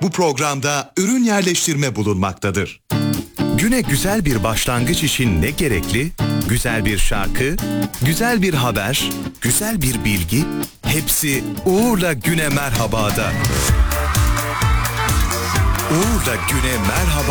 Bu programda ürün yerleştirme bulunmaktadır. Güne güzel bir başlangıç için ne gerekli? Güzel bir şarkı, güzel bir haber, güzel bir bilgi, hepsi Uğur'la Güne Merhaba'da. Uğur'la Güne Merhaba.